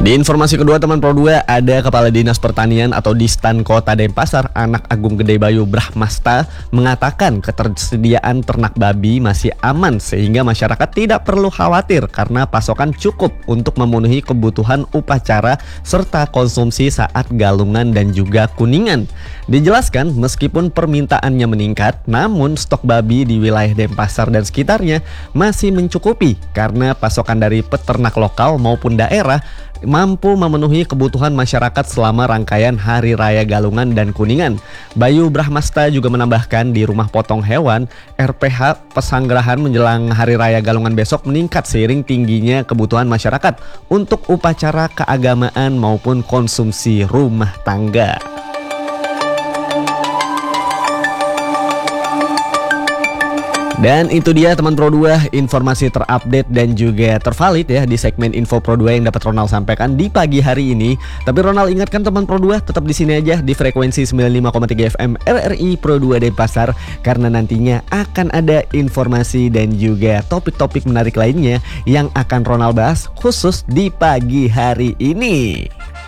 Di informasi kedua teman Pro 2, ada Kepala Dinas Pertanian atau Distan Kota Denpasar, Anak Agung Gede Bayu Brahmasta, mengatakan ketersediaan ternak babi masih aman sehingga masyarakat tidak perlu khawatir karena pasokan cukup untuk memenuhi kebutuhan upacara serta konsumsi saat Galungan dan juga Kuningan. Dijelaskan meskipun permintaannya meningkat, namun stok babi di wilayah Denpasar dan sekitarnya masih mencukupi karena pasokan dari peternak lokal maupun daerah mampu memenuhi kebutuhan masyarakat selama rangkaian Hari Raya Galungan dan Kuningan. Bayu Brahmasta juga menambahkan di rumah potong hewan, RPH Pesanggerahan menjelang Hari Raya Galungan besok meningkat seiring tingginya kebutuhan masyarakat untuk upacara keagamaan maupun konsumsi rumah tangga. Dan itu dia teman Pro 2, informasi terupdate dan juga tervalid ya di segmen Info Pro 2 yang dapat Ronald sampaikan di pagi hari ini. Tapi Ronald ingatkan teman Pro 2 tetap di sini aja di frekuensi 95,3 FM RRI Pro 2 Denpasar, karena nantinya akan ada informasi dan juga topik-topik menarik lainnya yang akan Ronald bahas khusus di pagi hari ini.